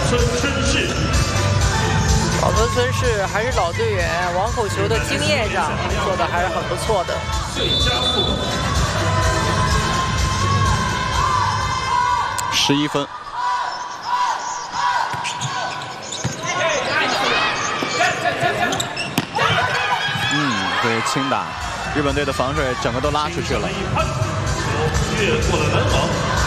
村春世。 保村村世还是老队员，网口球的经验上做的还是很不错的。 最佳副攻。 11分。对，轻打，日本队的防守整个都拉出去了。 越过了拦网。